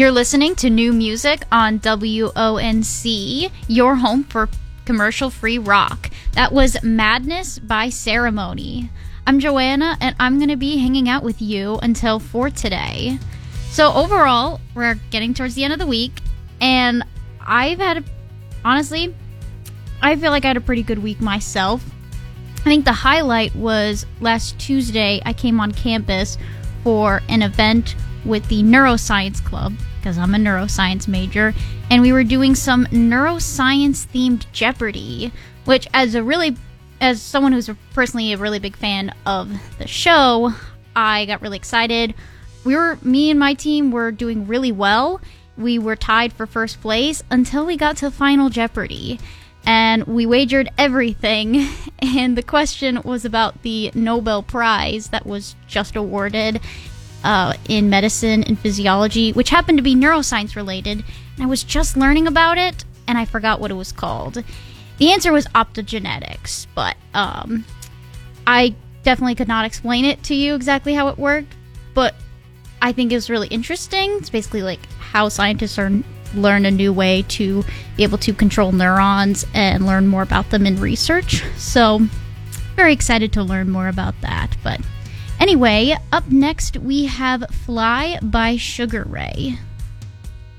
You're listening to new music on WONC, your home for commercial-free rock. That was Madness by Ceremony. I'm Joanna, and I'm going to be hanging out with you until 4 today. So overall, we're getting towards the end of the week, and honestly, I feel like I had a pretty good week myself. I think the highlight was last Tuesday, I came on campus for an event with the Neuroscience Club, because I'm a neuroscience major, and we were doing some neuroscience-themed Jeopardy, which as someone who's personally a really big fan of the show, I got really excited. Me and my team were doing really well. We were tied for first place until we got to Final Jeopardy, and we wagered everything, and the question was about the Nobel Prize that was just awarded in medicine and physiology, which happened to be neuroscience related, and I was just learning about it, and I forgot what it was called. The answer was optogenetics, but I definitely could not explain it to you exactly how it worked, but I think it was really interesting. It's basically like how scientists learn a new way to be able to control neurons and learn more about them in research. So, very excited to learn more about that, but anyway, up next we have Fly by Sugar Ray.